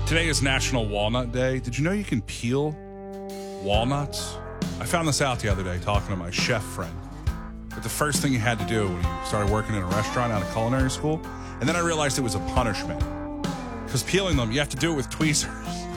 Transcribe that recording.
Today is National Walnut Day. Did you know you can peel walnuts? I found this out the other day talking to my chef friend. But the first thing you had to do when you started working in a restaurant out of culinary school, and then I realized it was a punishment. Because peeling them, you have to do it with tweezers.